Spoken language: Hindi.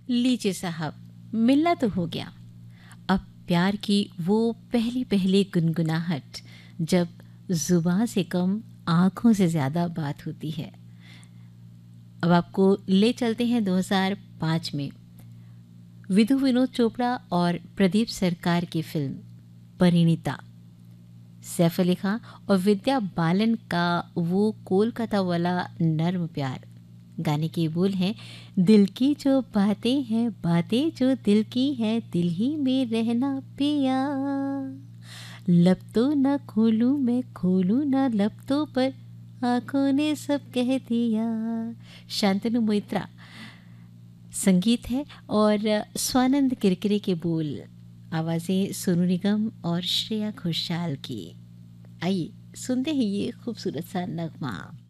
लीजिए साहब, मिलना तो हो गया। अब प्यार की वो पहली पहली गुनगुनाहट, जब जुबां से कम आंखों से ज़्यादा बात होती है। अब आपको ले चलते हैं 2005 में। विधु विनोद चोपड़ा और प्रदीप सरकार की फिल्म परिणीता। सैफ अली खां और विद्या बालन का वो कोलकाता वाला नर्म प्यार। गाने के बोल हैं, दिल की जो बातें हैं, बातें जो दिल की हैं, दिल ही में रहना पिया। लब तो न खोलूं मैं, खोलूं ना लब तो पर आंखों ने सब कह दिया। शांतनु मोइत्रा संगीत है और स्वानंद किरकिरे के बोल। आवाज़ें सोनू निगम और श्रेया घोषाल की। आइए सुनते हैं ये खूबसूरत सा नगमा।